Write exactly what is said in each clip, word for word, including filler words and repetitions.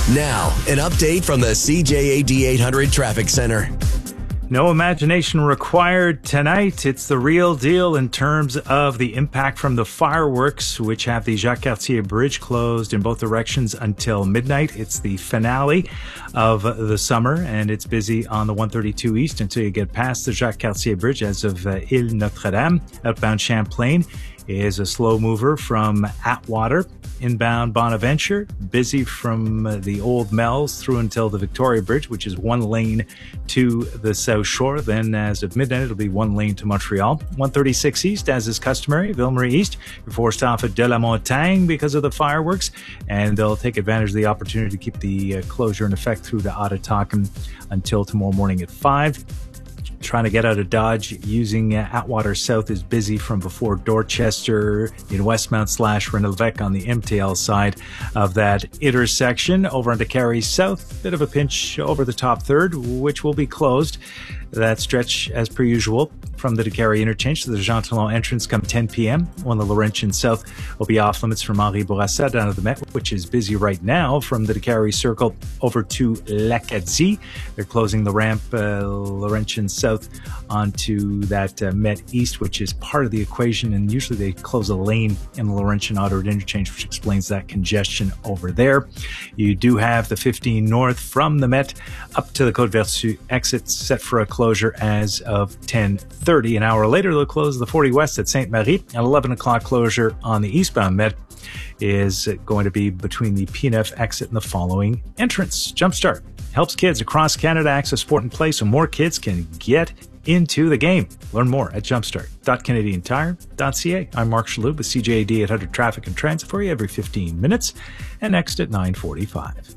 Now, an update from the C J A D eight hundred Traffic Center. No imagination required tonight. It's the real deal in terms of the impact from the fireworks, which have the Jacques-Cartier Bridge closed in both directions until midnight. It's the finale of the summer, and it's busy on the one thirty-two East until you get past the Jacques-Cartier Bridge as of uh, Ile Notre-Dame. Outbound Champlain is a slow mover from Atwater. Inbound Bonaventure, busy from uh, the Old Mells through until the Victoria Bridge, which is one lane to the South Shore. Then as of midnight, it'll be one lane to Montreal. one thirty-six East, as is customary, Ville-Marie East. You're forced off at De La Montagne because of the fireworks, and they'll take advantage of the opportunity to keep the uh, closure in effect through the Ottawakan until tomorrow morning at five. Trying to get out of Dodge using uh, Atwater South is busy from before Dorchester in Westmount slash Renelvec on the M T L side of that intersection. Over onto Carey South, bit of a pinch over the top third, which will be closed. That stretch, as per usual, from the Décarie interchange to the Jean Talon entrance come ten p.m. when the Laurentian South will be off limits from Henri Bourassa down to the Met, which is busy right now from the Décarie Circle over to L'Acadie. They're closing the ramp uh, Laurentian South onto that uh, Met East, which is part of the equation, and usually they close a lane in the Laurentian Auto interchange, which explains that congestion over there. You do have the fifteen North from the Met up to the Côte-Vertu exit set for a closure as of ten thirty. An hour later, they'll close the forty West at Sainte-Marie. An eleven o'clock closure on the eastbound Met is going to be between the P N F exit and the following entrance. Jumpstart helps kids across Canada access sport and play so more kids can get into the game. Learn more at jumpstart dot canadian tire dot c a. I'm Mark Shalhoub with C J A D eight hundred Traffic and Transit for you every fifteen minutes and next at nine forty-five.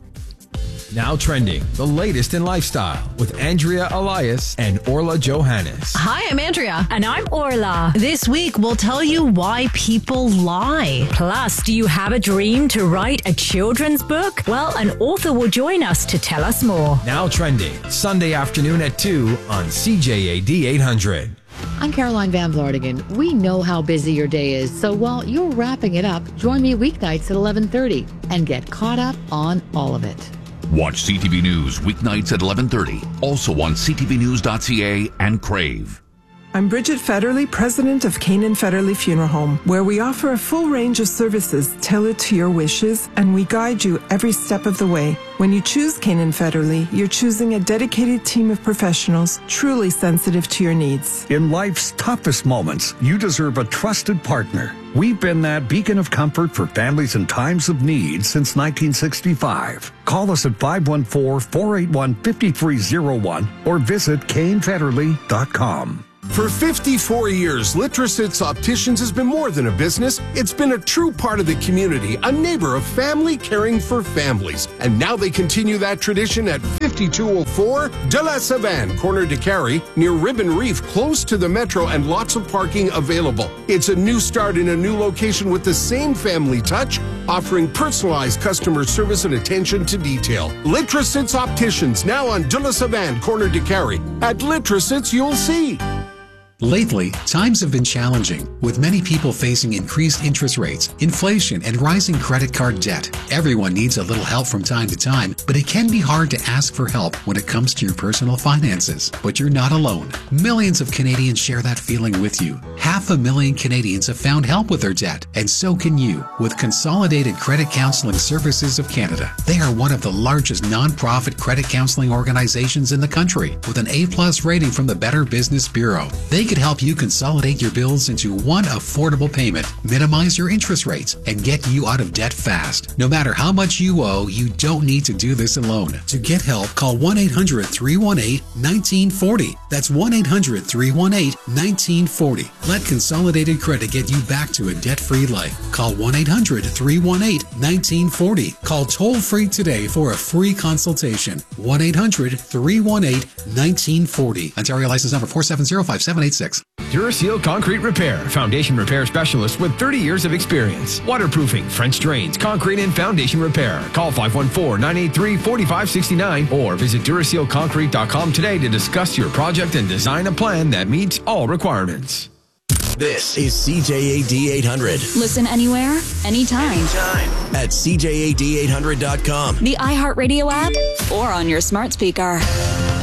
Now trending, the latest in lifestyle with Andrea Elias and Orla Johannes. Hi, I'm Andrea. And I'm Orla. This week, we'll tell you why people lie. Plus, do you have a dream to write a children's book? Well, an author will join us to tell us more. Now trending, Sunday afternoon at two on C J A D eight hundred. I'm Caroline Van Vlartigan. We know how busy your day is, so while you're wrapping it up, join me weeknights at eleven thirty and get caught up on all of it. Watch C T V News weeknights at eleven thirty, also on c t v news dot c a and Crave. I'm Bridget Federley, president of Canaan Federley Funeral Home, where we offer a full range of services tailored to your wishes, and we guide you every step of the way. When you choose Canaan Federley, you're choosing a dedicated team of professionals truly sensitive to your needs. In life's toughest moments, you deserve a trusted partner. We've been that beacon of comfort for families in times of need since nineteen sixty-five. Call us at five one four, four eight one, five three zero one or visit kane federley dot com. For fifty-four years, Litrosits Opticians has been more than a business. It's been a true part of the community, a neighbor of family caring for families. And now they continue that tradition at fifty-two oh four De La Savane, corner de Carey, near Ribbon Reef, close to the metro and lots of parking available. It's a new start in a new location with the same family touch, offering personalized customer service and attention to detail. Litrosits Opticians, now on De La Savane, corner de Carey. At Litrosits, you'll see. Lately, times have been challenging, with many people facing increased interest rates, inflation, and rising credit card debt. Everyone needs a little help from time to time, but it can be hard to ask for help when it comes to your personal finances. But you're not alone. Millions of Canadians share that feeling with you. Half a million Canadians have found help with their debt, and so can you, with Consolidated Credit Counseling Services of Canada. They are one of the largest non-profit credit counseling organizations in the country, with an A plus rating from the Better Business Bureau. They could help you consolidate your bills into one affordable payment, minimize your interest rates, and get you out of debt fast. No matter how much you owe, you don't need to do this alone. To get help, call one eight hundred, three one eight, one nine four zero. That's one eight hundred, three one eight, one nine four zero. Let Consolidated Credit get you back to a debt-free life. Call one eight hundred, three one eight, one nine four zero. Call toll-free today for a free consultation. one eight hundred, three one eight, one nine four zero. Ontario license number four seven zero, five seven eight six. Duraseal Concrete Repair, foundation repair specialist with thirty years of experience. Waterproofing, French drains, concrete and foundation repair. Call five one four, nine eight three, four five six nine or visit duraseal concrete dot com today to discuss your project and design a plan that meets all requirements. This is C J A D eight hundred. Listen anywhere, anytime. Anytime. At C J A D eight hundred dot com. The iHeartRadio app, or on your smart speaker.